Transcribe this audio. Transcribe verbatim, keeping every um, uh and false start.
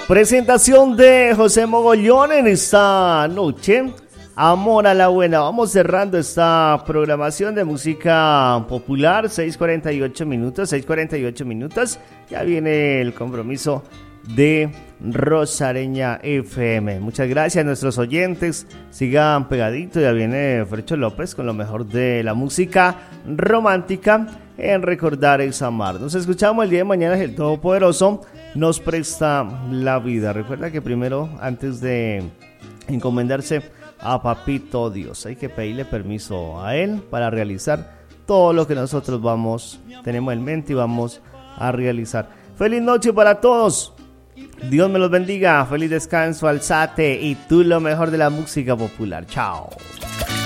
Presentación de José Mogollón en esta noche. Amor a la buena. Vamos cerrando esta programación de música popular. seis cuarenta y ocho minutos. seis cuarenta y ocho minutos. Ya viene el compromiso de Rosareña F M. Muchas gracias a nuestros oyentes. Sigan pegaditos. Ya viene Frecho López con lo mejor de la música romántica en Recordar es Amar. Nos escuchamos el día de mañana. El Todopoderoso nos presta la vida. Recuerda que primero, antes de encomendarse a Papito Dios, hay que pedirle permiso a Él para realizar todo lo que nosotros vamos, tenemos en mente y vamos a realizar. Feliz noche para todos. Dios me los bendiga. Feliz descanso, alzate y tú lo mejor de la música popular. Chao.